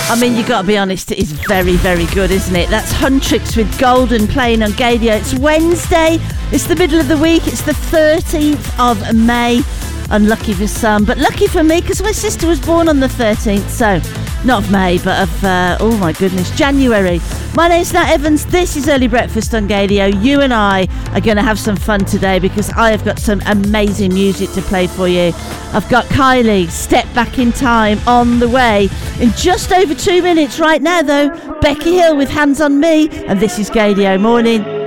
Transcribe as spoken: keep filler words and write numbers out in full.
I mean, you got to be honest, it is very, very good, isn't it? That's Huntrix with Golden playing on Gadio. It's Wednesday, it's the middle of the week, it's the thirteenth of May. Unlucky for some, but lucky for me because my sister was born on the thirteenth, so not of May, but of, uh, oh my goodness, January. My name's Nat Evans, this is Early Breakfast on Gadio. You and I are going to have some fun today because I have got some amazing music to play for you. I've got Kylie, Step Back in Time, on the way in just over two minutes right now though. Becky Hill with Hands on Me, and this is Gadio Morning.